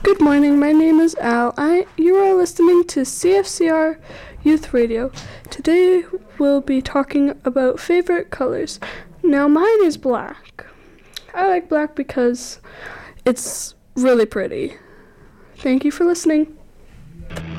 Good morning, my name is Al. You are listening to CFCR Youth Radio. Today we'll be talking about favorite colors. Now mine is black. I like black because it's really pretty. Thank you for listening.